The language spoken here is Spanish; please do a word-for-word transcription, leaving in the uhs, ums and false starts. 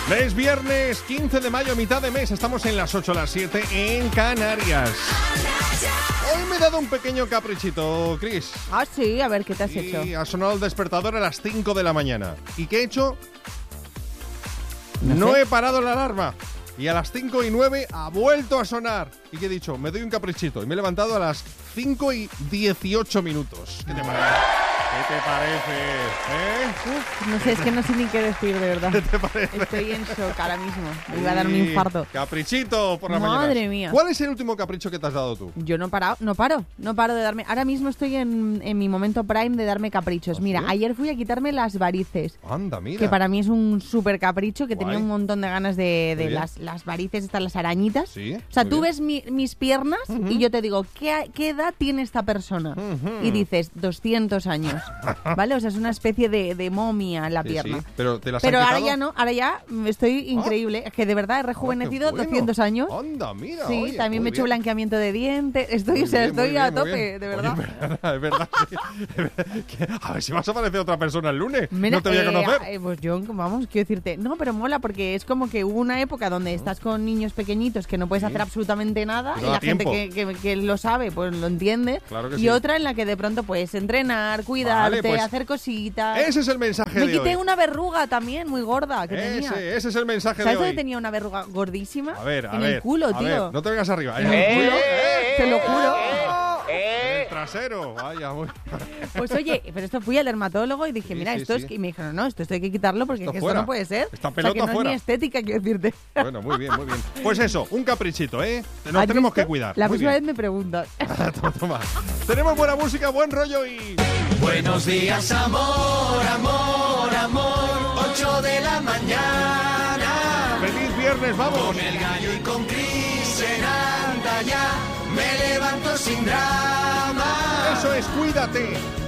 Es viernes quince de mayo, mitad de mes. Estamos en las ocho, las siete en Canarias. Hoy me he dado un pequeño caprichito, Chris. Ah, sí, a ver, ¿qué te has Y hecho? ha sonado el despertador a las cinco de la mañana. ¿Y qué he hecho? No No sé. he parado la alarma. Y a las cinco y nueve ha vuelto a sonar. ¿Y qué he dicho? Me doy un caprichito. Y me he levantado a las cinco y dieciocho minutos. ¿Qué te parece? ¿Qué te parece? ¿Eh? Uf, no sé, es que no sé ni qué decir, de verdad. ¿Qué te parece? Estoy en shock ahora mismo. Me iba a dar un Sí, infarto. Caprichito por la mañana. Madre mía. ¿Cuál es el último capricho que te has dado tú? Yo no he parado, no paro, no paro de darme... Ahora mismo estoy en, en mi momento prime de darme caprichos. ¿Ah, Mira, sí? ayer fui a quitarme las varices, Anda, mira. que para mí es un súper capricho, que Guay. tenía un montón de ganas de, Muy de bien. las, las varices, estas, las arañitas. Sí, O sea, muy tú bien. ves mi- mis piernas Ujú. y yo te digo, ¿qué, ¿qué edad tiene esta persona? Ujú. Y dices, doscientos años, ¿vale? O sea, es una especie de, de momia en la Sí, pierna. sí. Pero te las Pero han ahora quitado? ya no, ahora ya mm, estoy increíble. Es que de verdad he Ah, rejuvenecido qué bueno. doscientos años. Anda, mira. Sí, oye, también muy me he hecho bien. blanqueamiento de dientes. Estoy, Muy o sea, bien, muy estoy bien, a muy tope, bien. de Oye, verdad. es verdad, es verdad. Que- A ver si vas a parecer otra persona el lunes. Mira, no te voy a eh, conocer. eh, pues yo, vamos, quiero decirte, no, pero mola porque es como que hubo una época donde estás con niños pequeñitos que no puedes Sí. hacer absolutamente nada Y y no da la gente tiempo. que, que- que lo sabe, pues lo entiende. Claro que y sí. otra en la que de pronto puedes entrenar, cuidarte, pues, hacer cositas. Ese es el mensaje Me de quité hoy. una verruga también muy gorda que tenía. Ese, ese es el mensaje ¿Sabes de dónde hoy. tenía una verruga gordísima? A ver, a en ver. el culo, a tío. ver, no te vengas arriba. En el culo, te lo juro. El trasero. Vaya, muy... Pues oye, pero esto fui al dermatólogo y dije, Sí, mira, sí, esto sí. es que... Y me dijeron, no, esto, esto hay que quitarlo porque Esto es que fuera. esto no puede ser. Esta o sea, pelota que no fuera. es ni estética, quiero decirte. Bueno, muy bien, muy bien. Pues eso, un caprichito, ¿eh? Nos ¿Has tenemos visto? que cuidar. La Muy próxima bien. vez me preguntas. Toma, toma. Tenemos buena música, buen rollo y... Buenos días, amor, amor, amor. Ocho de la mañana. ¡Feliz viernes, vamos! Con el gallo y con Cris en Anda ya. Me levanto sin drama. Eso es, cuídate.